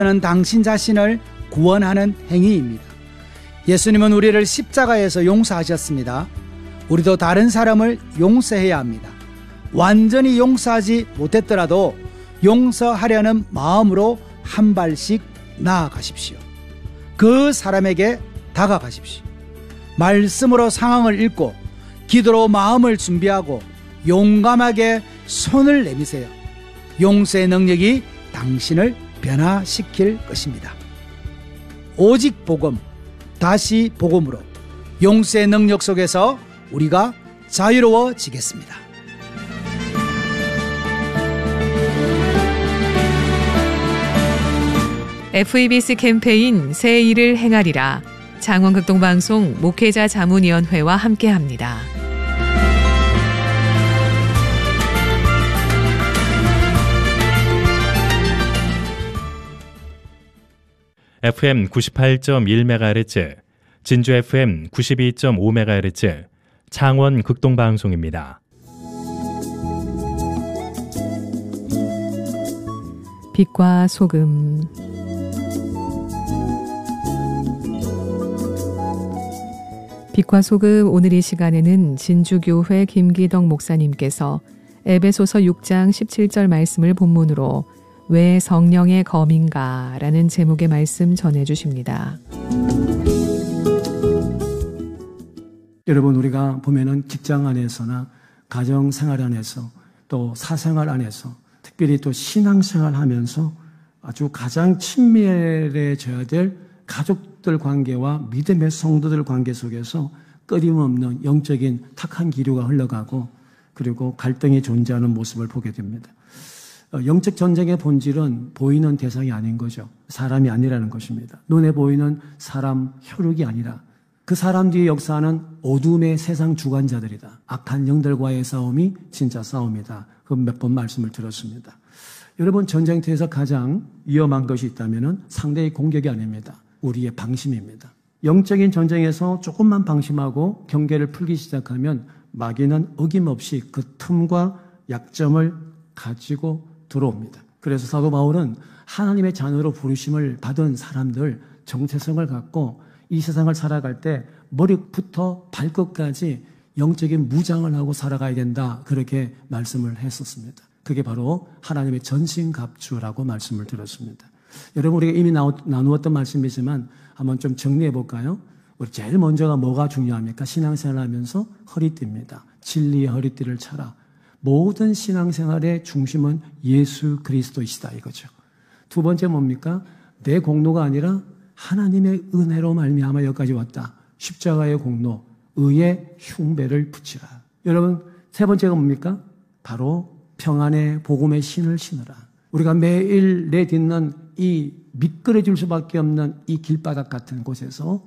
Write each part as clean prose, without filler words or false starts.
는 당신 자신을 구원하는 행위입니다. 예수님은 우리를 십자가에서 용서하셨습니다. 우리도 다른 사람을 용서해야 합니다. 완전히 용서하지 못했더라도 용서하려는 마음으로 한 발씩 나아가십시오. 그 사람에게 다가가십시오. 말씀으로 상황을 읽고 기도로 마음을 준비하고 용감하게 손을 내미세요. 용서의 능력이 당신을 변화시킬 것입니다. 오직 복음, 다시 복음으로 용서의 능력 속에서 우리가 자유로워지겠습니다. FEBC 캠페인 새 일을 행하리라. 창원극동방송 목회자 자문위원회와 함께합니다. FM 98.1MHz, 진주 FM 92.5MHz, 창원 극동방송입니다. 빛과 소금. 빛과 소금, 오늘 이 시간에는 진주교회 김기덕 목사님께서 에베소서 6장 17절 말씀을 본문으로 왜 성령의 검인가 라는 제목의 말씀 전해주십니다. 여러분, 우리가 보면은 직장 안에서나 가정생활 안에서 또 사생활 안에서 특별히 또 신앙생활 하면서 아주 가장 친밀해져야 될 가족들 관계와 믿음의 성도들 관계 속에서 끊임없는 영적인 탁한 기류가 흘러가고 그리고 갈등이 존재하는 모습을 보게 됩니다. 영적 전쟁의 본질은 보이는 대상이 아닌 거죠. 사람이 아니라는 것입니다. 눈에 보이는 사람 혈육이 아니라 그 사람 뒤에 역사하는 어둠의 세상 주관자들이다. 악한 영들과의 싸움이 진짜 싸움이다. 그 몇 번 말씀을 들었습니다. 여러분, 전쟁터에서 가장 위험한 것이 있다면 상대의 공격이 아닙니다. 우리의 방심입니다. 영적인 전쟁에서 조금만 방심하고 경계를 풀기 시작하면 마귀는 어김없이 그 틈과 약점을 가지고 들어옵니다. 그래서 사도 바울은 하나님의 자녀로 부르심을 받은 사람들, 정체성을 갖고 이 세상을 살아갈 때 머리부터 발끝까지 영적인 무장을 하고 살아가야 된다, 그렇게 말씀을 했었습니다. 그게 바로 하나님의 전신갑주라고 말씀을 드렸습니다. 여러분, 우리가 이미 나누었던 말씀이지만 한번 좀 정리해 볼까요? 우리 제일 먼저가 뭐가 중요합니까? 신앙생활 하면서 허리띠입니다. 진리의 허리띠를 차라. 모든 신앙생활의 중심은 예수 그리스도이시다, 이거죠. 두 번째 뭡니까? 내 공로가 아니라 하나님의 은혜로 말미암아 여기까지 왔다. 십자가의 공로, 의의 흉배를 붙이라. 여러분, 세 번째가 뭡니까? 바로 평안의 복음의 신을 신으라. 우리가 매일 내딛는 이 미끄러질 수밖에 없는 이 길바닥 같은 곳에서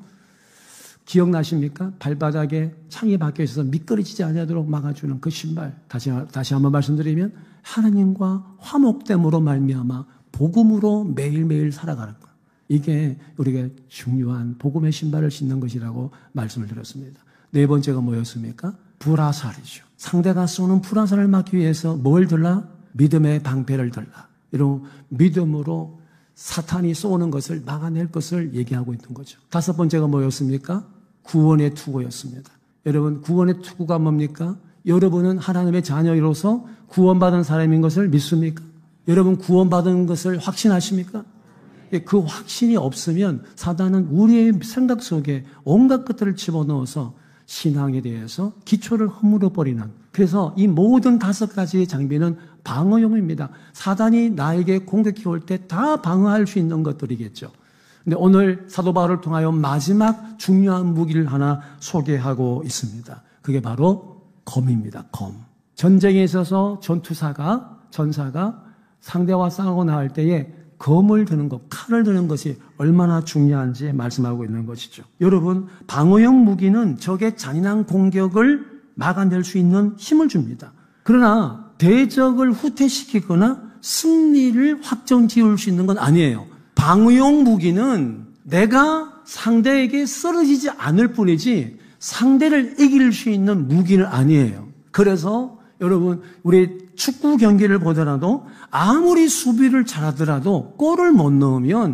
기억나십니까? 발바닥에 창이 박혀 있어서 미끄러지지 않도록 막아주는 그 신발. 다시 한번 말씀드리면 하나님과 화목됨으로 말미암아 복음으로 매일매일 살아가는 것. 이게 우리가 중요한 복음의 신발을 신는 것이라고 말씀을 드렸습니다. 네 번째가 뭐였습니까? 불화살이죠. 상대가 쏘는 불화살을 막기 위해서 뭘 들라? 믿음의 방패를 들라. 이런 믿음으로 사탄이 쏘는 것을 막아낼 것을 얘기하고 있는 거죠. 다섯 번째가 뭐였습니까? 구원의 투구였습니다. 여러분, 구원의 투구가 뭡니까? 여러분은 하나님의 자녀로서 구원받은 사람인 것을 믿습니까? 여러분, 구원받은 것을 확신하십니까? 그 확신이 없으면 사단은 우리의 생각 속에 온갖 것들을 집어넣어서 신앙에 대해서 기초를 허물어 버리는, 그래서 이 모든 다섯 가지의 장비는 방어용입니다. 사단이 나에게 공격해 올 때 다 방어할 수 있는 것들이겠죠. 근데 오늘 사도 바울을 통하여 마지막 중요한 무기를 하나 소개하고 있습니다. 그게 바로 검입니다. 검. 전쟁에 있어서 전사가 상대와 싸우고 나갈 때에 검을 드는 것, 칼을 드는 것이 얼마나 중요한지 말씀하고 있는 것이죠. 여러분, 방어용 무기는 적의 잔인한 공격을 막아낼 수 있는 힘을 줍니다. 그러나 대적을 후퇴시키거나 승리를 확정 지을 수 있는 건 아니에요. 방어용 무기는 내가 상대에게 쓰러지지 않을 뿐이지 상대를 이길 수 있는 무기는 아니에요. 그래서 여러분, 우리 축구 경기를 보더라도 아무리 수비를 잘하더라도 골을 못 넣으면